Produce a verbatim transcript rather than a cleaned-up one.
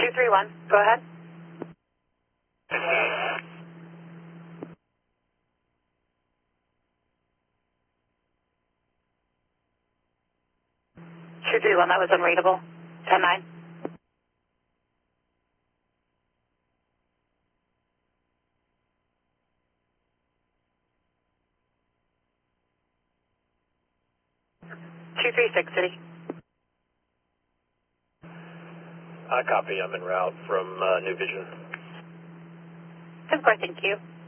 two three one, go ahead. two three one, that was unreadable. ten nine. two three six, City. I copy. I'm en route from uh, New Vision. ten four, thank you.